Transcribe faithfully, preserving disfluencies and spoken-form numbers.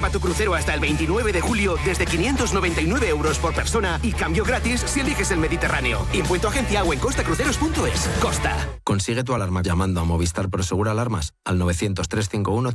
Reserva tu crucero hasta el veintinueve de julio desde quinientos noventa y nueve euros por persona y cambio gratis si eliges el Mediterráneo. Info en tu agencia o en costacruceros punto es. Costa. Consigue tu alarma llamando a Movistar Prosegur Alarmas al novecientos, trescientos cincuenta y uno